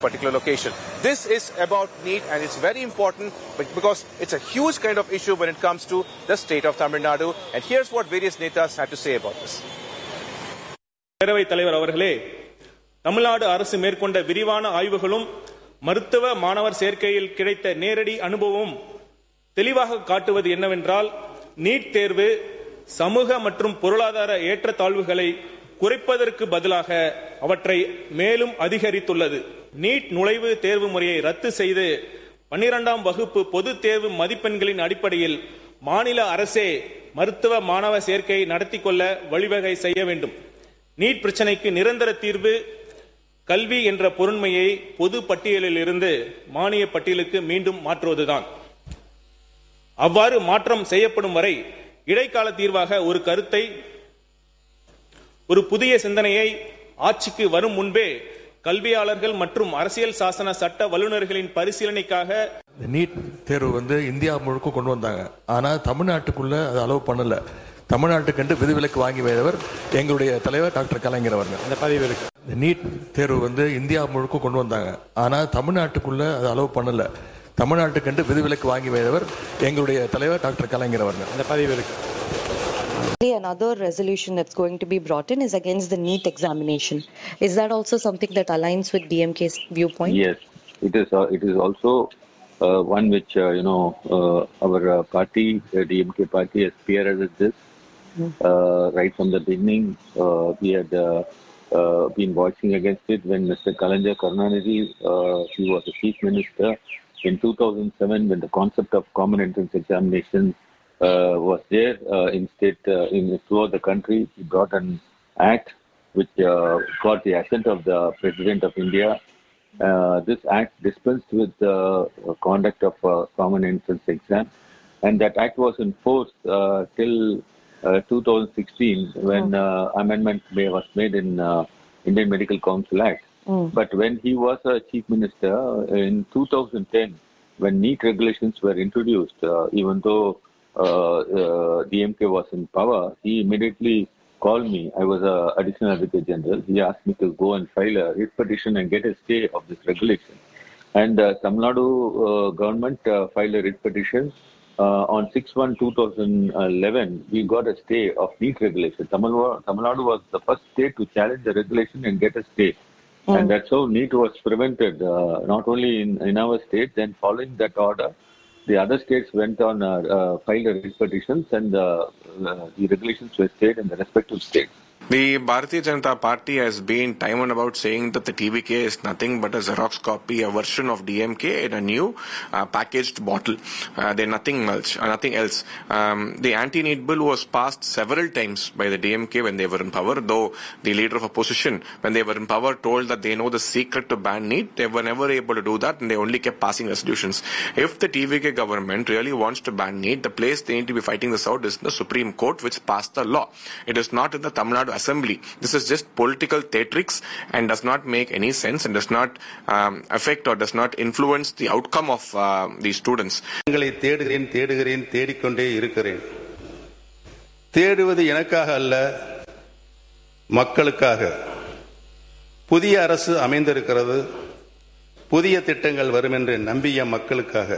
particular location. This is about NEET and it's very important because it's a huge kind of issue when it comes to the state of Tamil Nadu. And here's what various netas had to say about this. பேரவைத் தலைவர் அவர்களே, தமிழ்நாடு அரசு மேற்கொண்ட விரிவான ஆய்வுகளும் மருத்துவ மாணவர் சேர்க்கையில் கிடைத்த நேரடி அனுபவம் தெளிவாக காட்டுவது என்னவென்றால், நீட் தேர்வு சமூக மற்றும் பொருளாதார ஏற்றத்தாழ்வுகளை குறைப்பதற்கு பதிலாக அவற்றை மேலும் அதிகரித்துள்ளது. நீட் நுழைவு தேர்வு முறையை ரத்து செய்து 12ஆம் வகுப்பு பொதுத் தேர்வு மதிப்பெண்களின் அடிப்படையில் மாநில அரசே மருத்துவ மாணவ சேர்க்கையை நடத்தி கொள்ள வழிவகை செய்ய வேண்டும். நீட் பிரச்சனைக்கு நிரந்தர தீர்வு கல்வி என்ற பொருண்மையை பொது பட்டியலில் இருந்து மானிய பட்டியலுக்கு மீண்டும் மாற்றுவதுதான். அவ்வாறு மாற்றம் செய்யப்படும் வரை இடைக்கால தீர்வாக ஒரு கருத்தை, ஒரு புதிய சிந்தனையை ஆட்சிக்கு வரும் முன்பே கல்வியாளர்கள் மற்றும் அரசியல் சாசன சட்ட வல்லுநர்களின் பரிசீலனைக்காக நீட் தேர்வு இந்தியா முழுக்க கொண்டு வந்தாங்க. ஆனா தமிழ்நாட்டுக்குள்ள அது அலோவ் பண்ணல. தமிழ்நாட்டுக்கு விதிவிலக்கு வாங்கி வைத்தவர் எங்களுடைய தலைவர் டாக்டர் கலைஞர் அவர்கள். அந்த பதிவு இருக்கு. நீட் தேர்வு இந்தியா முழுக்க கொண்டு வந்தாங்க. ஆனா தமிழ்நாட்டுக்குள்ள அது அலோவ் பண்ணல. தமிழ்நாட்டுக்கு விதிவிலக்கு வாங்கி வைத்தவர் எங்களுடைய தலைவர் டாக்டர் கலைஞர் அவர்கள். அந்த பதிவு இருக்கு. Another resolution that's going to be brought in is against the NEET examination. Is that also something that aligns with DMK's viewpoint? Yes, it is. It is also one which our party, DMK party, has spearheaded this right from the beginning. We had been voicing against it when Mr. Kalanja Karunanidhi, he was the chief minister in 2007, when the concept of common entrance examination was there in state throughout the country. He brought an act which got the assent of the President of India. This act dispensed with the conduct of common entrance exam, and that act was in force till 2016 when amendment was made in Indian Medical Council Act. But when he was a chief minister in 2010, when NEET regulations were introduced, even though DMK was in power, he immediately called me. I was an additional advocate general. He asked me to go and file a writ petition and get a stay of this regulation. And Tamil Nadu government filed a writ petition. On 6/1/2011, we got a stay of NEET regulation. Tamil Nadu was the first state to challenge the regulation and get a stay. And that's how NEET was prevented, not only in our state. Then following that order, the other states went on filed writ petitions, and the regulations were stayed in the respective states. The Bharatiya Janata Party has been time on about saying that the TVK is nothing but a Xerox copy, a version of DMK in a new packaged bottle. They're nothing else. The anti-NEET bill was passed several times by the DMK when they were in power, though the leader of opposition, when they were in power, told that they know the secret to ban NEET. They were never able to do that, and they only kept passing resolutions. If the TVK government really wants to ban NEET, the place they need to be fighting this out is in the Supreme Court, which passed the law. It is not in the Tamil Nadu Assembly. This is just political theatrics and does not make any sense and does not affect or does not influence the outcome of the students. தேடுகிறேன் தேடிக்கொண்டே இருக்கிறேன். தேடுவது எனக்காக அல்ல, மக்களுக்காக. புதிய அரசு அமைந்திருக்கிறது. புதிய திட்டங்கள் வரும் என்று நம்பிய மக்களுக்காக.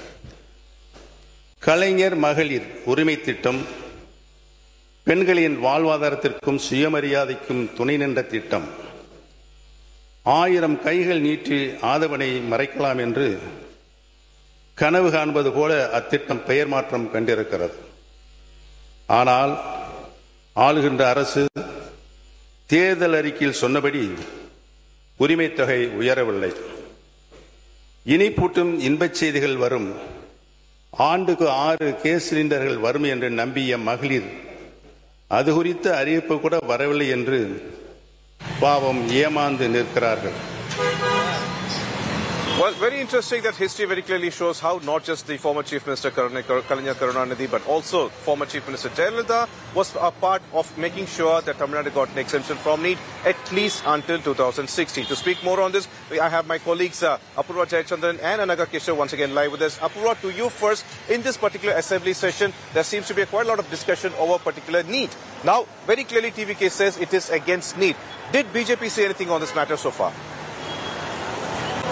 கலைஞர் மகளிர் உரிமை திட்டம் பெண்களின் வாழ்வாதாரத்திற்கும் சுயமரியாதைக்கும் துணை நின்ற திட்டம். 1000 கைகள் நீட்டி ஆதவனை மறைக்கலாம் என்று கனவு காண்பது போல அத்திட்டம் பெயர் மாற்றம் கண்டிருக்கிறது. ஆனால் ஆளுகின்ற அரசு தேர்தல் அறிக்கையில் சொன்னபடி உரிமை தொகை உயரவில்லை. இனிப்பூட்டும் இன்பச் செய்திகள் வரும், ஆண்டுக்கு 6 கேஸ் சிலிண்டர்கள் வரும் என்று நம்பிய மகளிர் அது குறித்த அறிவிப்பு கூட வரவில்லை என்று பாவம் ஏமாந்து நிற்கிறார்கள். Well, very interesting that history very clearly shows how not just the former Chief Minister Kalanja Karunanidhi but also former Chief Minister Jayalalitha was a part of making sure that Tamil Nadu got an exemption from NEET at least until 2016. To speak more on this, I have my colleagues Apurva Jayachandran and Anaga Keshav once again live with us. Apurva, to you first. In this particular assembly session, there seems to be quite a lot of discussion over particular NEET. Now, very clearly TVK says it is against NEET. Did BJP say anything on this matter so far?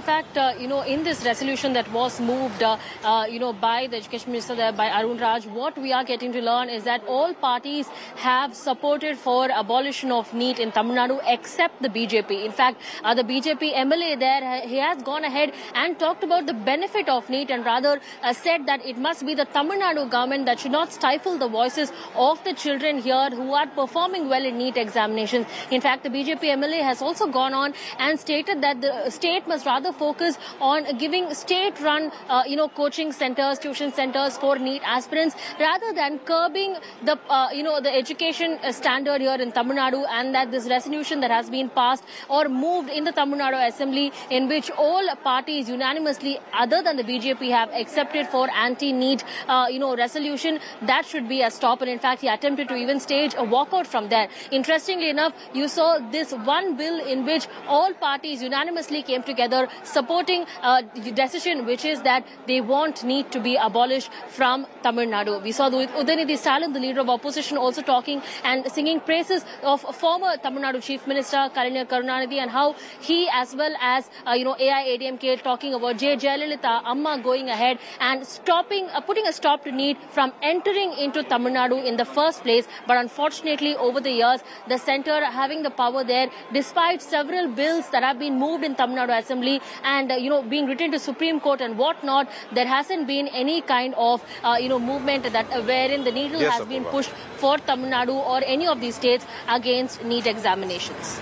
fact, in this resolution that was moved, by the Education Minister there, by Arun Raj, what we are getting to learn is that all parties have supported for abolition of NEET in Tamil Nadu except the BJP. In fact, the BJP MLA there, he has gone ahead and talked about the benefit of NEET and rather said that it must be the Tamil Nadu government that should not stifle the voices of the children here who are performing well in NEET examinations. In fact, the BJP MLA has also gone on and stated that the state must rather focus on giving state-run, coaching centers, tuition centers for NEET aspirants rather than curbing the, the education standard here in Tamil Nadu, and that this resolution that has been passed or moved in the Tamil Nadu Assembly in which all parties unanimously other than the BJP have accepted for anti-NEET, resolution, that should be a stop. And in fact, he attempted to even stage a walkout from there. Interestingly enough, you saw this one bill in which all parties unanimously came together supporting the decision, which is that they want NEET to be abolished from Tamil Nadu. We saw Udayanidhi Stalin, the leader of opposition, also talking and singing praises of former Tamil Nadu Chief Minister Kalaignar Karunanidhi and how he, as well as AIADMK, talking about J. Jayalalitha Amma going ahead and putting a stop to NEET from entering into Tamil Nadu in the first place. But unfortunately, over the years, the centre having the power there, despite several bills that have been moved in Tamil Nadu Assembly and being written to Supreme Court and whatnot, there hasn't been any kind of movement that wherein the needle has been pushed for Tamil Nadu or any of these states against NEET examinations.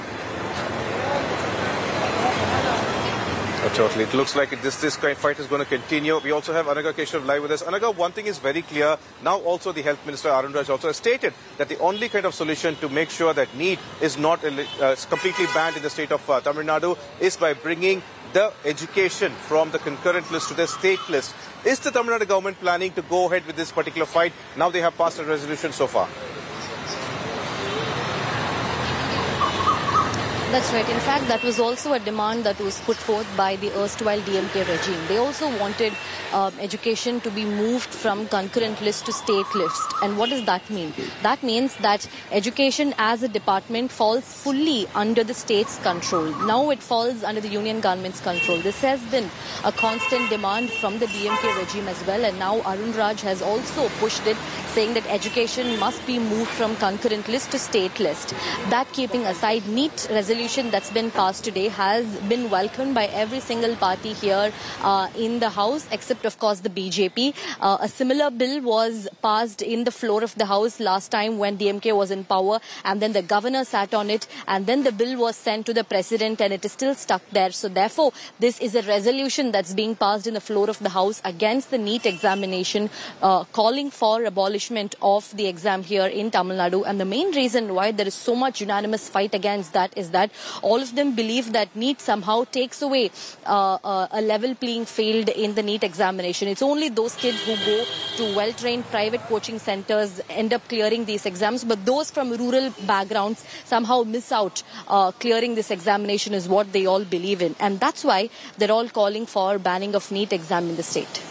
Totally. It looks like this kind of fight is going to continue. We also have Anaga Keshav live with us. Anaga, one thing is very clear. Now also the Health Minister Arun Raj also has stated that the only kind of solution to make sure that NEET is not completely banned in the state of Tamil Nadu is by bringing the education from the concurrent list to the state list. Is the Tamil Nadu government planning to go ahead with this particular fight? Now they have passed a resolution so far. That's right. In fact, that was also a demand that was put forth by the erstwhile DMK regime. They also wanted education to be moved from concurrent list to state list. And what does that mean? That means that education as a department falls fully under the state's control. Now it falls under the union government's control. This has been a constant demand from the DMK regime as well. And now Arun Raj has also pushed it, saying that education must be moved from concurrent list to state list. That keeping aside, NEET resolution that's been passed today has been welcomed by every single party here in the House, except of course the BJP. A similar bill was passed in the floor of the House last time when DMK was in power, and then the governor sat on it, and then the bill was sent to the president, and it is still stuck there. So therefore, this is a resolution that's being passed in the floor of the House against the NEET examination, calling for abolishment of the exam here in Tamil Nadu. And the main reason why there is so much unanimous fight against that is that all of them believe that NEET somehow takes away a level playing field in the NEET examination. It's only those kids who go to well-trained private coaching centers end up clearing these exams, but those from rural backgrounds somehow miss out clearing this examination is what they all believe in. And that's why they're all calling for banning of NEET exam in the state.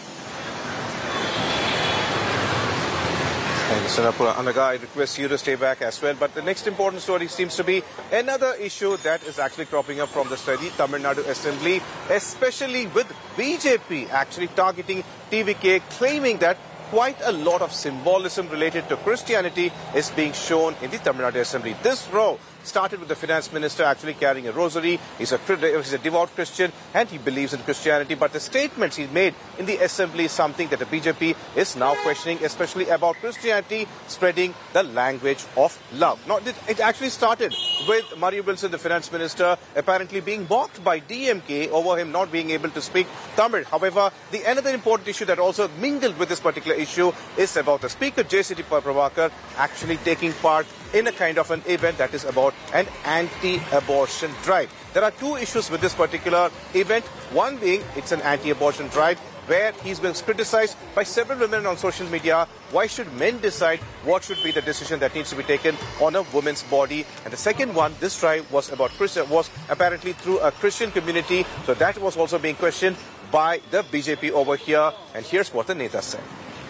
Anaga, I request you to stay back as well. But the next important story seems to be another issue that is actually cropping up from the Tamil Nadu Assembly, especially with BJP actually targeting TVK, claiming that quite a lot of symbolism related to Christianity is being shown in the Tamil Nadu Assembly. This row started with the finance minister actually carrying a rosary. He's a devout Christian and he believes in Christianity. But the statements he made in the assembly is something that the BJP is now questioning, especially about Christianity spreading the language of love. Now, it actually started with Mario Wilson, the finance minister, apparently being mocked by DMK over him not being able to speak Tamil. However, another important issue that also mingled with this particular issue is about the speaker, J.C.D. Prabhakar, actually taking part in a kind of an event that is about an anti-abortion drive. There are two issues with this particular event. One being it's an anti-abortion drive where he's been criticized by several women on social media. Why should men decide what should be the decision that needs to be taken on a woman's body? And the second one, this drive was about was apparently through a Christian community. So that was also being questioned by the BJP over here. And here's what the Neta said.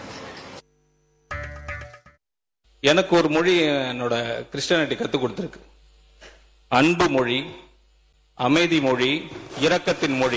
எனக்கு ஒரு மொழி என்னோட Christianity கற்றுக் கொடுத்துருக்கு. அன்பு மொழி, அமைதி மொழி, இரக்கத்தின் மொழி.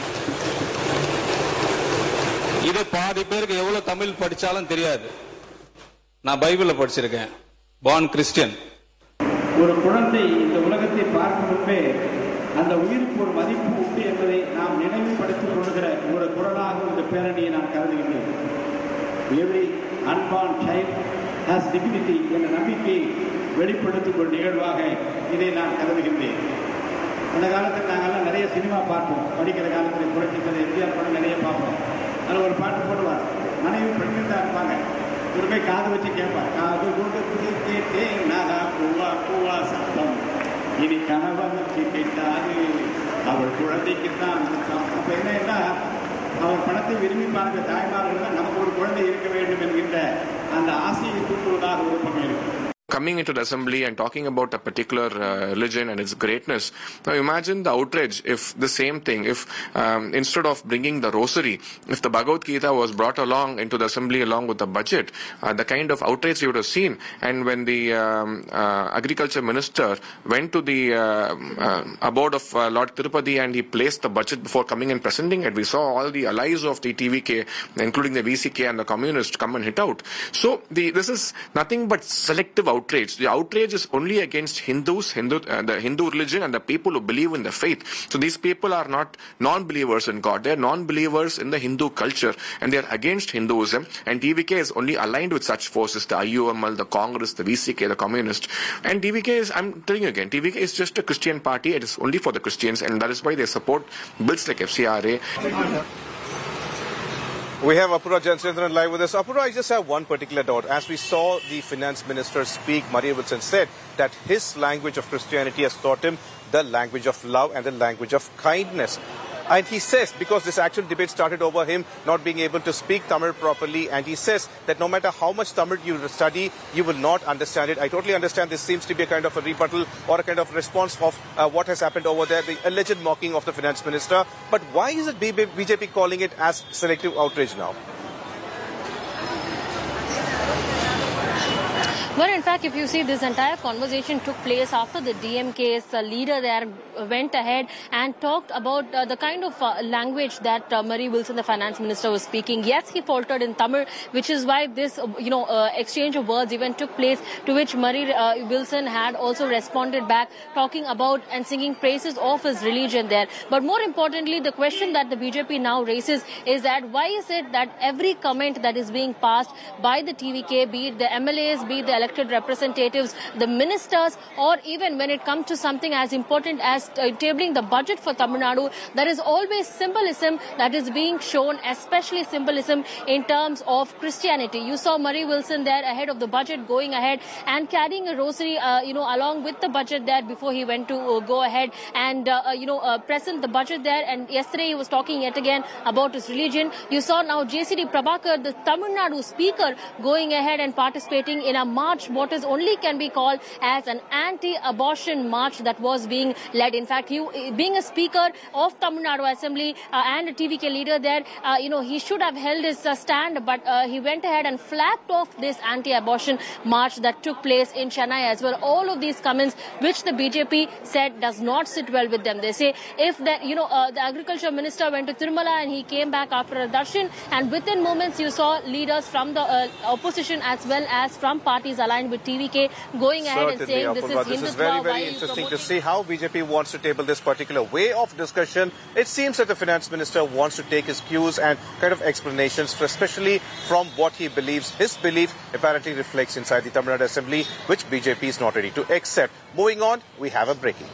இது பாதி பேருக்கு எவ்வளவு தமிழ் படிச்சாலும் தெரியாது. நான் பைபிள்ல படிச்சிருக்கேன். Born Christian. ஒரு குழந்தை இந்த உலகத்தை பார்க்கும் முன்பே அந்த உயிருக்கு ஒரு மதிப்பு உண்டு என்பதை நாம் நினைவுபடுத்திக் கொள்கிற ஒரு குரலாக இந்த பேரணியை நான் கருதுகின்றேன். Every unborn child has dignity என்ற நம்பிக்கையை வெளிப்படுத்தும் ஒரு நிகழ்வாக இதை நான் கருதுகின்றேன். அந்த காலத்தில் நாங்கள்லாம் நிறைய சினிமா பார்ப்போம். படிக்கிற காலத்தில் புரட்சித்தலை எம்ஜிஆர் படம் நிறைய பார்ப்போம். அதில் ஒரு பாட்டு போடுவார். மனைவி பெண்கள் தான் இருப்பாங்க. ஒரு போய் காது வச்சு கேட்பார். காது கொண்டு கேட்டேன் நாதா பூவா பூவா சத்தம், இனி கணவனுக்கு கேட்டாரு அவள் குழந்தைக்குத்தான். அப்ப என்னன்னா அவர் பணத்தை விரும்பி பார்க்கிற தாய்மார்கள் நமக்கு ஒரு குழந்தை இருக்க வேண்டும் என்கின்ற அந்த ஆசையை தூண்டுவதாக ஒரு பக்கம் இருக்கு. Coming into the assembly and talking about a particular religion and its greatness. Now imagine the outrage if the same thing, if instead of bringing the rosary, if the Bhagavad Gita was brought along into the assembly along with the budget, the kind of outrage you would have seen. And when the agriculture minister went to the abode of Lord Tirupati and he placed the budget before coming and presenting it, we saw all the allies of the TVK, including the VCK and the communists, come and hit out. So this is nothing but selective outrage. The outrage is only against Hindus, the Hindu religion and the people who believe in the faith. So these people are not non-believers in God. They are non-believers in the Hindu culture and they are against Hinduism. And TVK is only aligned with such forces, the IUML, the Congress, the VCK, the Communist. And TVK is, I'm telling you again, TVK is just a Christian party. It is only for the Christians and that is why they support bills like FCRA. We have Apura Jansendran live with us. Apura, I just have one particular doubt. As we saw the finance minister speak, Murray Wilson said that his language of Christianity has taught him the language of love and the language of kindness. And he says, because this actual debate started over him not being able to speak Tamil properly, and he says that no matter how much Tamil you study, you will not understand it. I totally understand this seems to be a kind of a rebuttal or a kind of response of what has happened over there, the alleged mocking of the finance minister. But why is it BJP calling it as selective outrage now? Well, in fact, if you see, this entire conversation took place after the DMK's leader there went ahead and talked about the kind of language that Murray Wilson, the finance minister, was speaking. Yes, he faltered in Tamil, which is why this, exchange of words even took place, to which Murray Wilson had also responded back, talking about and singing praises of his religion there. But more importantly, the question that the BJP now raises is that why is it that every comment that is being passed by the TVK, be it the MLAs, be it the elected representatives, the ministers, or even when it comes to something as important as tabling the budget for Tamil Nadu, there is always symbolism that is being shown, especially symbolism in terms of Christianity. You saw Murray Wilson there ahead of the budget going ahead and carrying a rosary, along with the budget there before he went to go ahead and, present the budget there. And yesterday he was talking yet again about his religion. You saw now JCD Prabhakar, the Tamil Nadu speaker, going ahead and participating in a march, what is only can be called as an anti-abortion march that was being led. In fact, he, being a speaker of Tamil Nadu Assembly and a TVK leader there, he should have held his stand, but he went ahead and flagged off this anti-abortion march that took place in Chennai as well. All of these comments, which the BJP said does not sit well with them. They say if the agriculture minister went to Tirumala and he came back after a darshan, and within moments you saw leaders from the opposition as well as from parties aligned with TVK going ahead and saying this is Hindutva. This is very, very interesting to see how BJP wants to table this particular way of discussion. It seems that the finance minister wants to take his cues and kind of explanations, especially from what he believes. His belief apparently reflects inside the Tamil Nadu Assembly, which BJP is not ready to accept. Moving on, we have a breaking.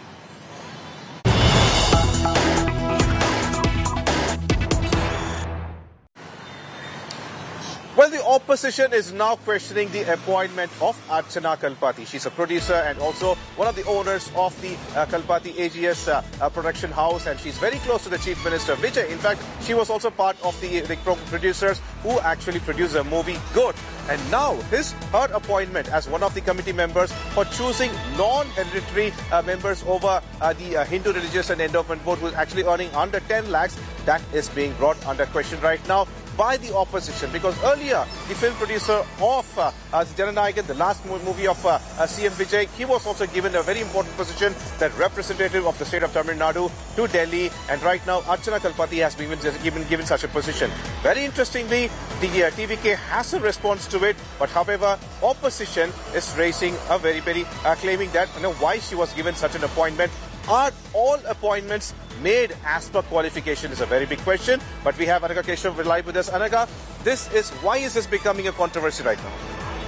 Well, the opposition is now questioning the appointment of Archana Kalpati. She's a producer and also one of the owners of the Kalpati AGS production house, and she's very close to the Chief Minister, Vijay. In fact, she was also part of the producers who actually produced the movie Good. And now, her appointment as one of the committee members for choosing non-hereditary members over the Hindu Religious and Endowment Board, who is actually earning under 10 lakhs, that is being brought under question right now. by the opposition, because earlier the film producer of Jananayagan, the last movie of CM Vijay, he was also given a very important position, that representative of the state of Tamil Nadu to Delhi, and right now Archana Kalpathy has been given such a position. Very interestingly, the TVK has a response to it, but however, opposition is raising a very claiming that why she was given such an appointment. Are all appointments made as per qualification is a very big question, but we have Anaga Keshav live with us. Anaga, why is this becoming a controversy right now?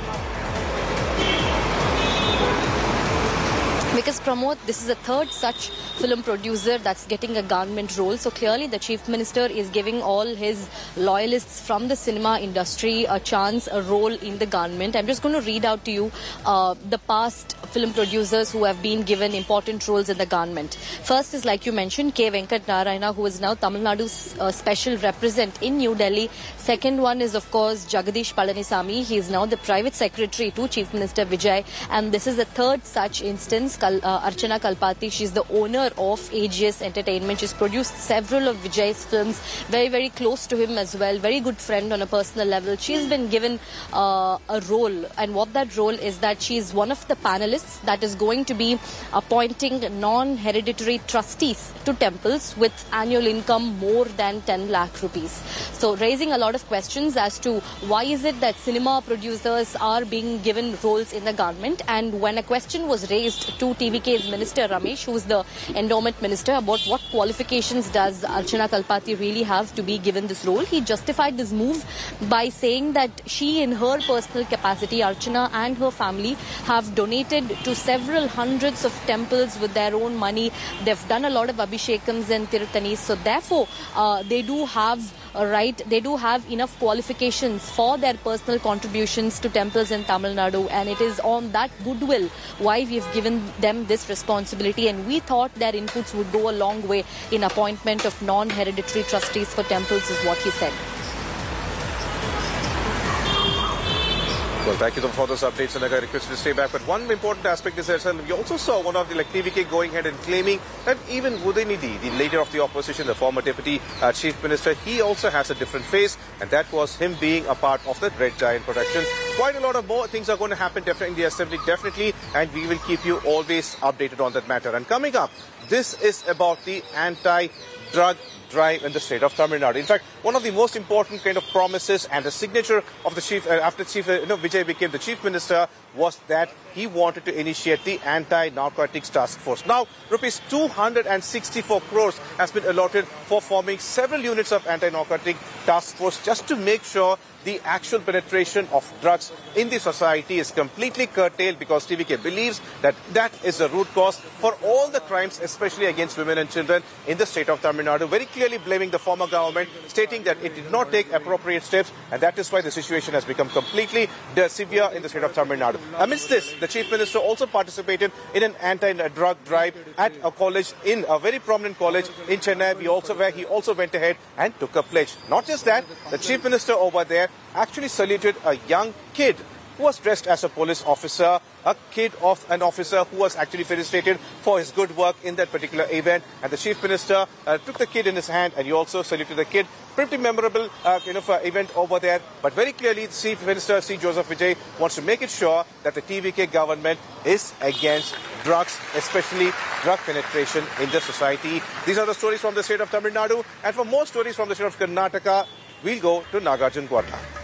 Because Pramod, this is the third such film producer that's getting a government role. So clearly the Chief Minister is giving all his loyalists from the cinema industry a chance, a role in the government. I'm just going to read out to you the past film producers who have been given important roles in the government. First is, like you mentioned, K. Venkat Narayana, who is now Tamil Nadu's special representative in New Delhi. Second one is, of course, Jagadish Palanisamy. He is now the private secretary to Chief Minister Vijay. And this is the third such instance. Archana Kalpathy, she's the owner of AGS Entertainment. She's produced several of Vijay's films, very close to him as well, very good friend on a personal level. She's been given a role, and what that role is that she's one of the panelists that is going to be appointing non-hereditary trustees to temples with annual income more than 10 lakh rupees. So raising a lot of questions as to why is it that cinema producers are being given roles in the government. And when a question was raised to TVK's Minister Ramesh, who is the endowment minister, about what qualifications does Archana Kalpathy really have to be given this role, he justified this move by saying that she, in her personal capacity, Archana and her family, have donated to several hundreds of temples with their own money. They've done a lot of abhishekams and tiruthanis, so therefore they do have they do have enough qualifications for their personal contributions to temples in Tamil Nadu, and it is on that goodwill why we've given them this responsibility, and we thought their inputs would go a long way in appointment of non-hereditary trustees for temples, is what he said. Well, thank you for those updates, and I request you to stay back. But one important aspect is that we also saw one of the TVK going ahead and claiming that even Udaynidhi, the leader of the opposition, the former deputy chief minister, he also has a different face, and that was him being a part of the Red Giant production. Quite a lot of more things are going to happen definitely in the assembly, definitely, and we will keep you always updated on that matter. And coming up, this is about the anti-drug drive in the state of Tamil Nadu. In fact, one of the most important kind of promises and the signature of the chief, after Chief Vijay became the chief minister, was that he wanted to initiate the anti-narcotics task force. Now, rupees 264 crores has been allotted for forming several units of anti-narcotic task force just to make sure the actual penetration of drugs in the society is completely curtailed, because TVK believes that that is the root cause for all the crimes, especially against women and children in the state of Tamil Nadu, very clearly blaming the former government, stating that it did not take appropriate steps, and that is why the situation has become completely severe in the state of Tamil Nadu. Amidst this, the chief minister also participated in an anti-drug drive at a college, in a very prominent college in Chennai, where he also went ahead and took a pledge. Not just that, the chief minister over there actually saluted a young kid who was dressed as a police officer, a kid of an officer who was actually felicitated for his good work in that particular event. And the chief minister took the kid in his hand, and he also saluted the kid. Pretty memorable event over there. But very clearly, the chief minister, C. Joseph Vijay, wants to make it sure that the TVK government is against drugs, especially drug penetration in the society. These are the stories from the state of Tamil Nadu. And for more stories from the state of Karnataka, we'll go to Nagarjun Kwarna.